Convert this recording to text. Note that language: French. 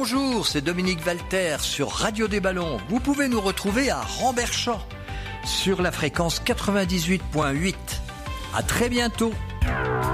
Bonjour, c'est Dominique Valter sur Radio des Ballons. Vous pouvez nous retrouver à Ramberchamps sur la fréquence 98.8. À très bientôt.